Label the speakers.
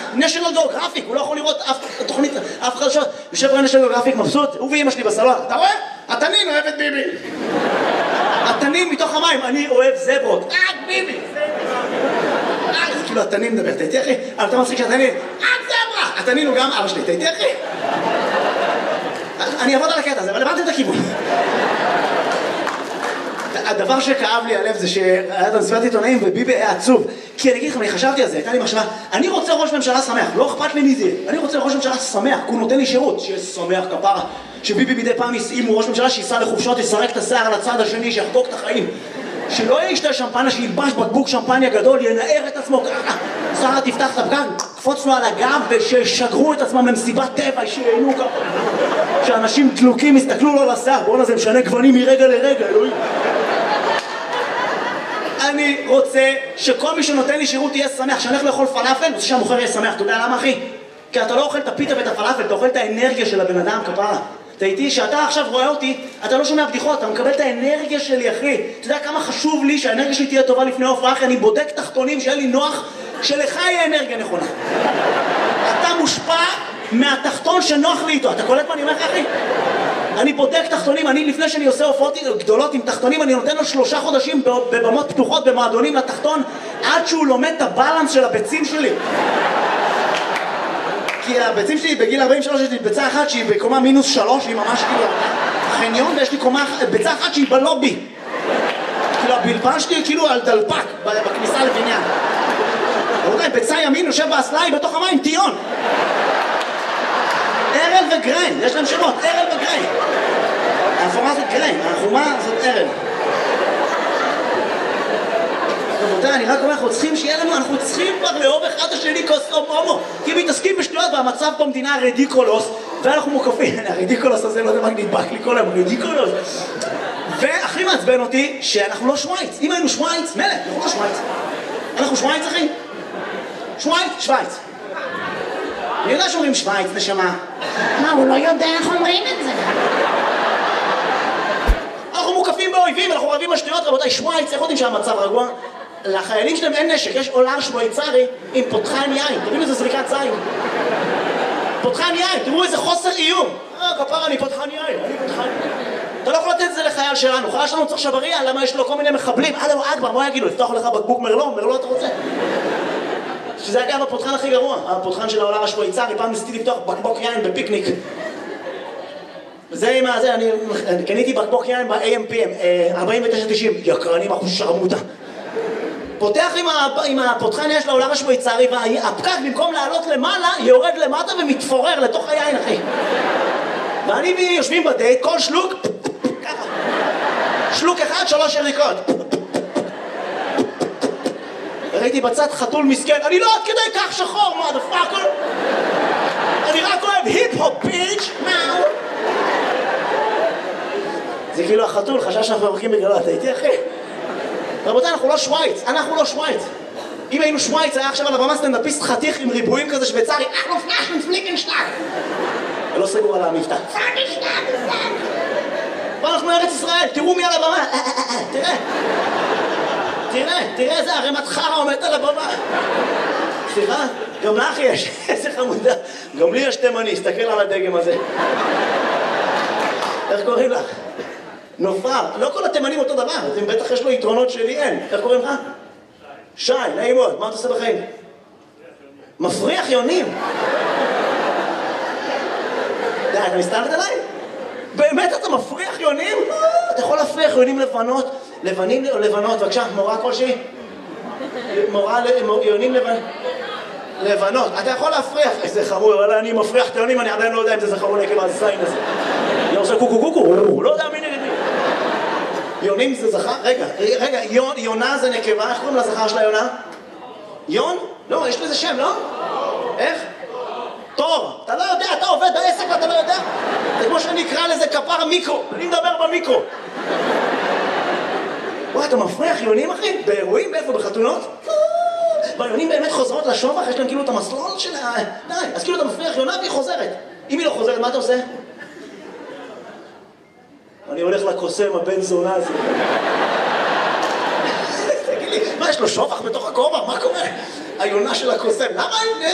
Speaker 1: national geographic, הוא לא יכול לראות אף תוכנית, אף חדשות. יושב רואה national geographic מבסוט, הוא ואמא שלי בסלון, אתה רואה? התנין אוהב את ביבי. התנין מתוך המים, אני אוהב זברות. רק ביבי. זה כאילו התנין מדבר, אתה איתי אחי? אבל אתה מצחיק שהתנין, זברה! התנין הוא גם אבא שלי, אתה איתי אחי? אני אעבוד על הקטע הזה, אבל הבנתי את הכיוון. הדבר שכאב לי הלב זה שהיה את המסיבת עיתונאים וביבי היה עצוב. כי אני אגיד לכם, אני חשבתי על זה, הייתה לי מחשבה, אני רוצה ראש ממשלה שמח, לא אכפת לי מי זה. אני רוצה ראש ממשלה שמח, כי הוא נותן לי שירות, שיהיה שמח כפרה. שביבי מדי פעם, אם הוא ראש ממשלה, שייסע לחופשות, יסרק את השיער על הצד השני, שיחגוג את החיים. שלא ישתה שמפניה, שילבש בקבוק שמפניה גדול, ינער את עצמו ככה. שרה תפתח את הפקק, קפוץ לו על הגב וששגרו את עצמם למסיבת טבע, שיהנו ככה. שאנשים דלוקים יסתכלו לו לשיער, בואו נזה משנה גוונים מרגע לרגע, אלוהים. אני רוצה שכל מי שנותן לי שירות יהיה שמח, שאני הולך לאכול פלאפל, רוצה שהמוכר יהיה שמח. אתה יודע למה אחי? כי אתה לא אוכל את הפיתה ואת הפלאפל, אתה אוכל את האנרגיה של הבן אדם כפרה. אתה איתי, שאתה עכשיו רואה אותי, אתה לא שומע בדיחות, אתה מקבל את האנרגיה שלי אחי. אתה יודע כמה חשוב לי שהאנרגיה שלי תהיה טובה לפני הופעה, אחי, אני בודק תחתונים שיהיה לי נוח, שלך יהיה אנרגיה נכונה. אתה מושפע מהתחתון שנוח לי איתו, אתה קולט מה אני אומר לך אחי? אני בודק תחתונים, אני לפני שאני עושה הופעות גדולות עם תחתונים, אני נותן לו 3 חודשים בבמות פתוחות, במועדונים לתחתון, עד שהוא לומד את הבלנס של הביצים שלי. כי הביצים שלי בגיל 43 יש לי ביצה אחת שהיא בקומה -3, היא ממש כאילו חניון, ויש לי ביצה אחת שהיא בלובי. כאילו הבלפן שלי כאילו על דלפק בכניסה לבניין. רבותיי, ביצה ימין יושב באסלה, בתוך המים, טיון. ארל וגריין, יש להם שמות, ארל וגריין. האפורה זאת גריין, החומה זאת ארל. רבותיי, אני רק אומר, אנחנו צריכים שיהיה לנו, אנחנו צריכים כבר לאהוב אחד השני כוס הומו. כי מתעסקים בשטויות והמצב במדינה רדיקולוס, ואנחנו מוקפים, הרדיקולוס הזה לא יודע מה נדבק לי כל היום, רדיקולוס. והכי מעצבן אותי שאנחנו לא שוויץ. אם היינו שוויץ, מלך, אנחנו לא שוויץ. אנחנו שוויץ אחי? שוויץ. אני יודע שאומרים שוויץ, נשמה.
Speaker 2: מה, הוא לא יודע איך אומרים את זה.
Speaker 1: אנחנו מוקפים באויבים, אנחנו רבים בשטויות, רבותיי, שוויץ, איך יודעים שהמצב רגוע? לחיילים שלהם אין נשק, יש עולר שוויצרי עם פותחן יין, תראו איזה זריקת זין. פותחן יין, תראו איזה חוסר איום. כפרה, אני פותחן יין, אני פותחן יין. אתה לא יכול לתת את זה לחייל שלנו, חייל שלנו צריך שבריה, למה יש לו כל מיני מחבלים, אללהו אכבר, מה יגידו, לפתוח לך בקבוק מרלו אתה רוצה? שזה אגב הפותחן הכי גרוע, הפותחן של העולר השוויצרי, פעם ניסיתי לפתוח בקבוק יין בפיקניק. זה עם הזה, אני קניתי בקבוק יין ב-AMPM, 49.90, יקרנים אחוז שרמוטה. פותח עם הפותחן יש לעולר השוויצרי, והפקק במקום לעלות למעלה, יורד למטה ומתפורר לתוך היין, אחי. ואני יושבים בדייט, כל שלוק, ככה. שלוק אחד, 3 יריקות. ראיתי בצד חתול מסכן, אני לא עד כדי כך שחור, motherfucker. אני רק אוהב היפ-הופ, ביץ', מאו. זה כאילו החתול, חשב שאנחנו מברכים בגללו, אתה איתי אחי? רבותיי, אנחנו לא שוויץ, אנחנו לא שוויץ. אם היינו שוויץ, היה עכשיו על הבמה סטנדאפיסט חתיך עם ריבועים כזה שוויצרי, אנחנו פלאשן פליקנשטאק. ולא סגור על המבטא. ואנחנו מארץ ישראל, תראו מי על הבמה, תראה איזה ערימת חרא עומדת על הבמה. סליחה, גם לך יש, איזה חמודה. גם לי יש תימני, הסתכל על הדגם הזה. איך קוראים לך? נופר, לא כל התימנים אותו דבר, אז בטח יש לו יתרונות שלי אין. איך קוראים לך? שי, נעים מאוד, מה אתה עושה בחיים? מפריח יונים. די, אתה מסתלת עליי? באמת אתה מפריח יונים? אתה יכול להפריח יונים לבנות, לבנים או לבנות, בבקשה, מורה כלשהי? מורה יונים לבנות, אתה יכול להפריח, איזה חמור, אבל אני מפריח את היונים, אני עדיין לא יודע אם זה זכרון עקב הזין הזה. אני עושה קוקו, הוא לא יודע מי נגדי. יונים זה זכר? רגע, יונה זה נקבה, איך קוראים לזכר של היונה? יון? לא, יש לזה שם, לא? איך? תור, אתה לא יודע, אתה עובד בעסק ואתה לא יודע? זה כמו שאני אקרא לזה כפר מיקרו, אני מדבר במיקרו. וואי, אתה מפריח יונים אחי? באירועים? באיפה? בחתונות? והיונים באמת חוזרות לשובח, יש להם כאילו את המסלול שלה, די, אז כאילו אתה מפריח יונה והיא חוזרת. אם היא לא חוזרת, מה אתה עושה? אני הולך לקוסם, הבן זונה הזה. תגיד לי, מה יש לו שובח בתוך הכובע? מה קורה? היונה של הקוסם, למה הם...